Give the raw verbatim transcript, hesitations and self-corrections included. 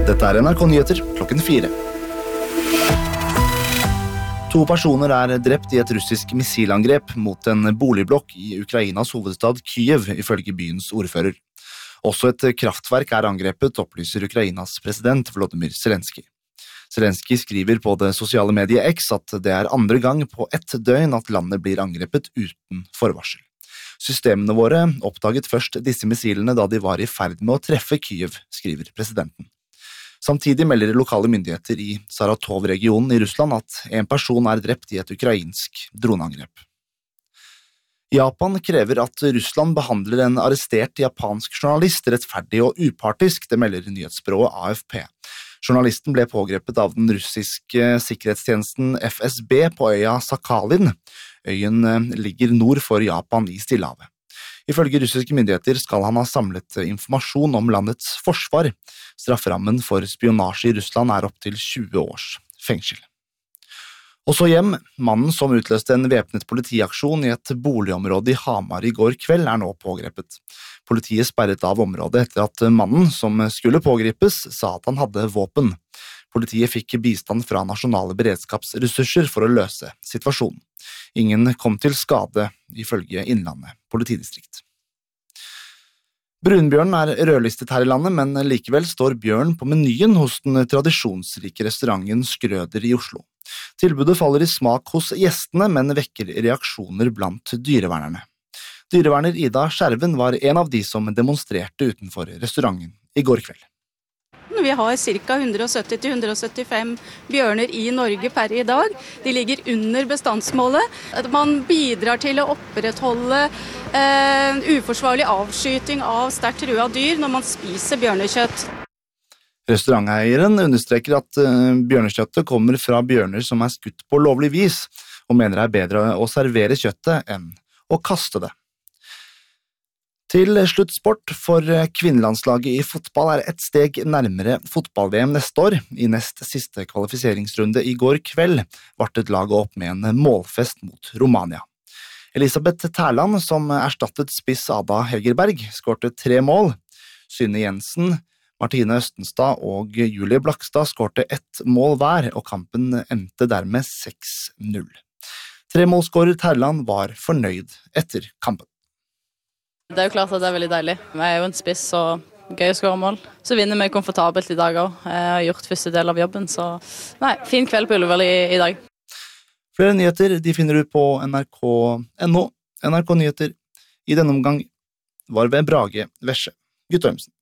Dette er N R K Nyheter klokken fire. To personer er drept i et russisk missilangrep mot en boligblokk i Ukrainas hovedstad Kyiv, ifølge byens ordfører. Også et kraftverk er angrepet, opplyser Ukrainas president Volodymyr Zelenskyj. Zelenskyj skriver på det sosiale mediet X at det er andre gang på ett døgn at landet blir angrepet uten forvarsel. Systemene våre oppdaget først disse missilene da de var i ferd med å treffe Kyiv, skriver presidenten. Samtidig melder lokale myndigheter i Saratov-regionen i Russland at en person er drept i et ukrainsk droneangrep. Japan krever at Russland behandler en arrestert japansk journalist rettferdig og upartisk, det melder nyhetsbyrået A F P. Journalisten ble pågrepet av den russiske sikkerhetstjenesten F S B på øya Sakhalin. Øyen ligger nord for Japan i Stillehavet. Ifølge russiske myndigheter skal han ha samlet informasjon om landets forsvar. Strafferammen for spionasje i Russland er opp til tjue års fengsel. Og så hjem, mannen som utløste en væpnet politiaksjon i et boligområde i Hamar i går kveld er nå pågrepet. Politiet sperret av området etter at mannen som skulle pågripes sa at han hadde våpen. Politiet fikk bistand fra nasjonale beredskapsressurser for å løse situasjonen. Ingen kom til skade, ifølge Innlandet politidistrikt. Brunbjørn er rødlistet her i landet, men likevel står bjørn på menyen hos den tradisjonsrike restauranten Skrøder i Oslo. Tilbudet faller i smak hos gjestene, men vekker reaksjoner blant dyrevernerne. Dyreverner Ida Skjerven var en av de som demonstrerte utenfor restauranten i går kveld. Vi har ca. hundre sytti til hundre syttifem bjørner i Norge per i dag. De ligger under bestandsmålet. Man bidrar til å opprettholde eh, uforsvarlig avskyting av sterkt trua dyr når man spiser bjørnekjøtt. Restauranteieren understreker at uh, bjørnekjøttet kommer fra bjørner som er skutt på lovlig vis, og mener det er bedre å servere kjøttet enn å kaste det. Til slutt sport, for kvinnelandslaget i fotball er et steg nærmere fotball-V M neste år. I nest siste kvalifiseringsrunde i går kveld vartet laget opp med en målfest mot Romania. Elisabeth Tærland, som erstattet spiss Ada Hegerberg, skårte tre mål. Synne Jensen, Martine Østenstad og Julie Blakstad skårte ett mål hver, og kampen endte dermed seks null. Tremålsskårer Tærland var fornøyd etter kampen. Det er jo klart at det er veldig deilig. Jeg er jo en spiss, så gøy å skåre mål. Så vinner vi komfortabelt i dag også. Jeg har gjort første del av jobben, så nei, fin kveld på Ullevål i, i dag. Flere nyheter de finner du på N R K punktum N O. N R K Nyheter i denne omgang var ved Brage Vesje Guttormsen.